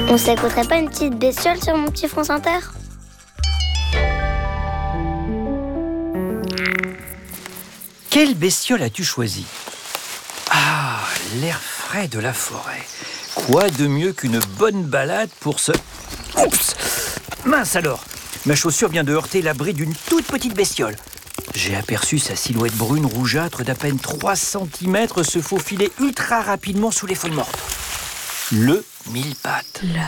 On s'écouterait pas une petite bestiole sur mon petit France Inter? Quelle bestiole as-tu choisi? Ah, l'air frais de la forêt. Quoi de mieux qu'une bonne balade pour se... Oups! Mince alors! Ma chaussure vient de heurter l'abri d'une toute petite bestiole. J'ai aperçu sa silhouette brune rougeâtre d'à peine 3 cm se faufiler ultra rapidement sous les feuilles mortes. Le mille-pattes. La